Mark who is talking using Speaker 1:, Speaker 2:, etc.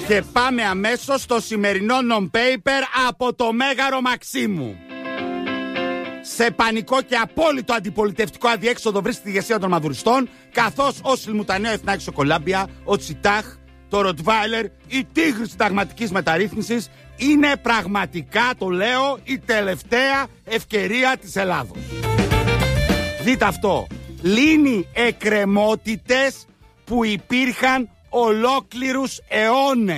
Speaker 1: Και πάμε αμέσως στο σημερινό non-paper από το Μέγαρο Μαξίμου. Σε πανικό και απόλυτο αντιπολιτευτικό αδιέξοδο βρίσκεται η ηγεσία των μαδουριστών, καθώς ο Σιλμουτανέο Εθνάκης ο Κολάμπια, ο Τσιτάχ, το Ροτβάιλερ, η τίγρη συνταγματικής μεταρρύθμισης είναι πραγματικά, το λέω, η τελευταία ευκαιρία της Ελλάδος. Δείτε αυτό. Λύνει εκκρεμότητες που υπήρχαν ολόκληρους αιώνες.